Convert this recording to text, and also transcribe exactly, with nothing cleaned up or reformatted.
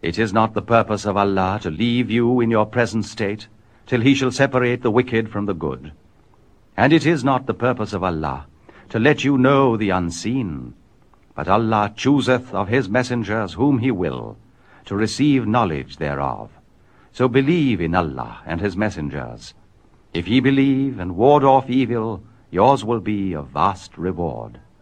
It is not the purpose of Allah to leave you in your present state, till he shall separate the wicked from the good. And it is not the purpose of Allah to let you know the unseen, but Allah chooseth of his messengers whom he will, to receive knowledge thereof. So believe in Allah and his messengers. If ye believe and ward off evil, yours will be a vast reward.